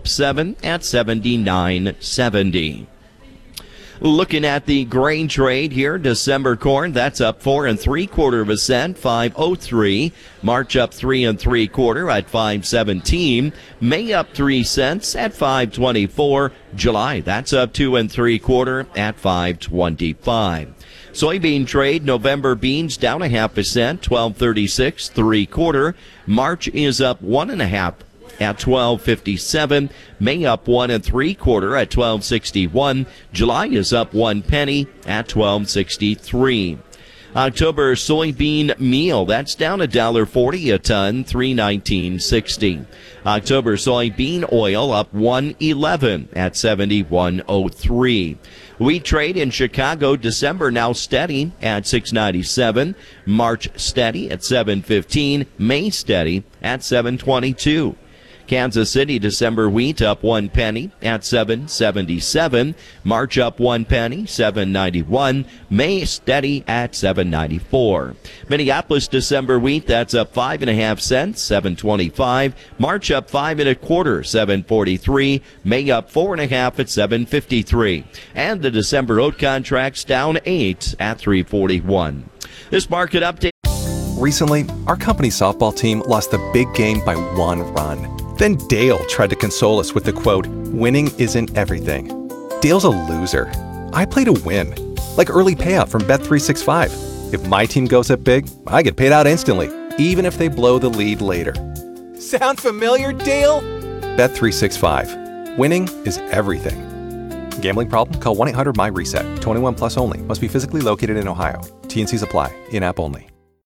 up 7 at 79.70. Looking at the grain trade here, December corn, that's up 4 3/4 cents, 5.03. March up 3 3/4 at 5.17. May up 3 cents at 5.24. July, that's up 2 3/4 at 5.25. Soybean trade, November beans down 0.5 cent, 12.36 3/4. March is up 1.5 at 12.57. May up 1 3/4 at 12.61. July is up 1 penny at 12.63. October soybean meal, that's down $1.40 a ton, 319.60. October soybean oil up 1.11 at 71.03. Wheat trade in Chicago, December now steady at 6.97. March steady at 7.15. May steady at 7.22. Kansas City, December wheat up 1 penny at 7.77. March up 1 penny, 7.91. May steady at 7.94. Minneapolis, December wheat, that's up 5.5 cents, 7.25. March up 5 1/4, 7.43. May up 4.5 at 7.53. And the December oat contracts down 8 at 3.41. This market update. Recently, our company's softball team lost the big game by 1 run. Then Dale tried to console us with the quote, "Winning isn't everything." Dale's a loser. I play to win, like early payout from Bet365. If my team goes up big, I get paid out instantly, even if they blow the lead later. Sound familiar, Dale? Bet365. Winning is everything. Gambling problem? Call 1-800-MY-RESET. 21 plus only. Must be physically located in Ohio. T&Cs apply. In-app only.